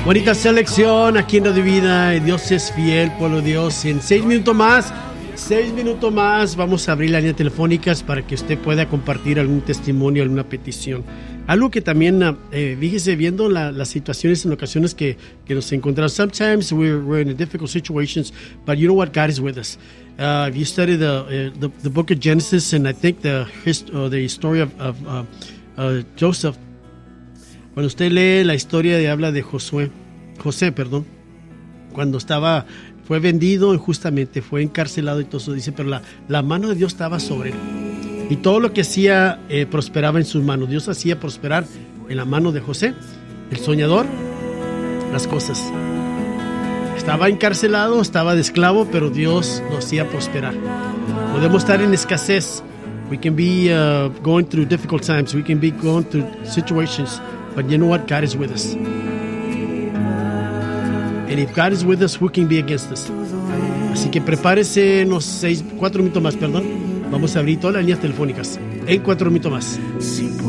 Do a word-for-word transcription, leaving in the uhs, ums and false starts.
Bonita selección aquí en Radio Vida. Dios es fiel, pueblo de Dios. En seis minutos más, seis minutos más, vamos a abrir las líneas telefónicas para que usted pueda compartir algún testimonio, alguna petición. Algo que también, eh, fíjese, viendo la, las situaciones en ocasiones que, que nos encontramos. Sometimes we're, we're in difficult situations, but you know what? God is with us. Uh, if you study the, uh, the the book of Genesis, and I think the hist- uh, the story of, of uh, uh, Joseph, cuando usted lee la historia de habla de Josué, José, perdón, cuando estaba, fue vendido injustamente, fue encarcelado y todo eso, dice, pero la, la mano de Dios estaba sobre él. Y todo lo que hacía eh, prosperaba en sus manos. Dios hacía prosperar en la mano de José, el soñador, las cosas. Estaba encarcelado, estaba de esclavo, pero Dios lo hacía prosperar. Podemos estar en escasez. We can be uh, going through difficult times. We can be going through situations. But you know what? God is with us. And if God is with us, who can be against us? Así que prepárese unos seis, cuatro minutos más, perdón. Vamos a abrir todas las líneas telefónicas en cuatro minutos más.